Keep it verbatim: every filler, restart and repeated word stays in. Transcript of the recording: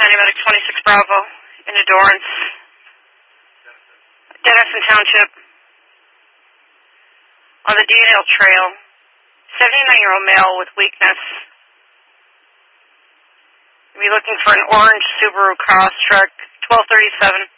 County Medic twenty-six Bravo in Endurance, Denison Township, on the D and L Trail, seventy-nine-year-old male with weakness. We'll be looking for an orange Subaru Crosstrek, twelve thirty-seven.